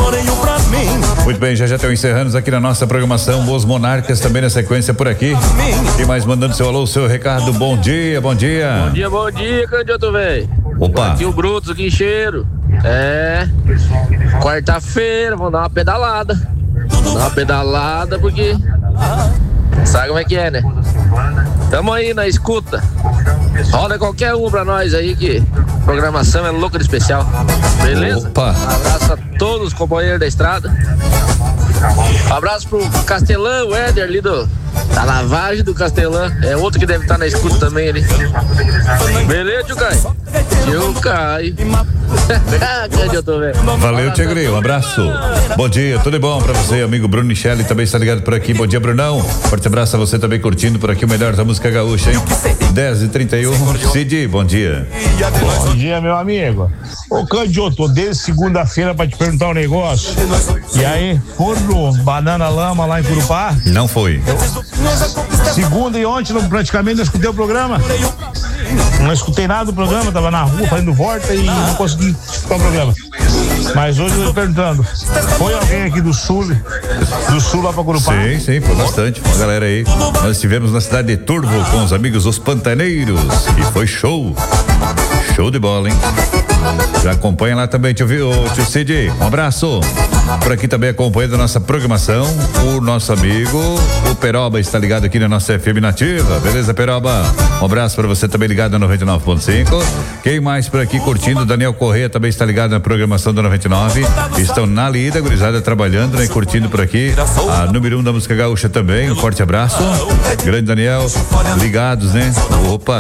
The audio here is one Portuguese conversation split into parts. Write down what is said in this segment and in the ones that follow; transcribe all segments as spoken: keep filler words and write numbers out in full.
Muito bem, já já estão encerrando aqui na nossa programação. Os Monarcas também na sequência por aqui. Quem mais mandando seu alô, seu recado? Bom dia, bom dia. Bom dia, bom dia, candidato velho. Opa. Aqui o Brutus, aqui em Cheiro. É. Quarta-feira, vamos dar uma pedalada. Vamos dar uma pedalada porque. Sabe como é que é, né? Tamo aí na escuta. Roda qualquer um pra nós aí que programação é louca de especial. Beleza? Opa. Um abraço a todos os companheiros da estrada. Um abraço pro Castelão, o Éder ali do, da lavagem do Castelão. É outro que deve estar na escuta também ali. Beleza, tio Caio? Tio Caio. Cadê eu tô vendo? Valeu, Tigre, um abraço. Bom dia, tudo bom pra você, amigo Bruno Michele, também está ligado por aqui. Bom dia, Brunão. Forte abraço a você também curtindo por aqui o melhor da música gaúcha, hein? dez e trinta e um. Cid, bom dia. Bom dia, meu amigo. Ô, Candidato, tô desde segunda-feira pra te perguntar um negócio. E aí, foram no Banana Lama lá em Curupá? Não foi. Segunda e ontem, não, praticamente, não escutei o programa. Não escutei nada do programa, tava na rua fazendo volta e não consegui escutar o programa. Mas hoje eu tô perguntando, foi alguém aqui do sul, do sul lá pra Curupá? Sim, sim, foi bastante. Uma galera aí. Nós estivemos na cidade de Turvo com os amigos Os Pantaneiros e foi show. Show de bola, hein? Já acompanha lá também, tio, tio Cid, um abraço. Por aqui também acompanhando a nossa programação, o nosso amigo, o Peroba está ligado aqui na nossa F M Nativa, beleza, Peroba? Um abraço para você também ligado na noventa e nove ponto cinco. Quem mais por aqui curtindo? Daniel Corrêa também está ligado na programação da noventa e nove. Estão na lida, gurizada, trabalhando, né? Curtindo por aqui. A número um da música gaúcha também, um forte abraço. Grande Daniel, ligados, né? Opa!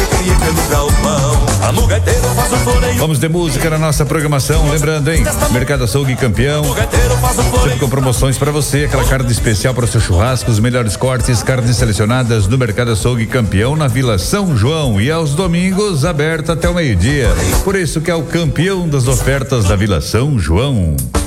Vamos de música na nossa programação, lembrando, hein? Mercado Açougue Campeão, sempre com promoções para você, aquela carne especial para o seu churrasco, os melhores cortes, carnes selecionadas no Mercado Açougue Campeão, na Vila São João, e aos domingos aberto até o meio-dia. Por isso que é o campeão das ofertas da Vila São João.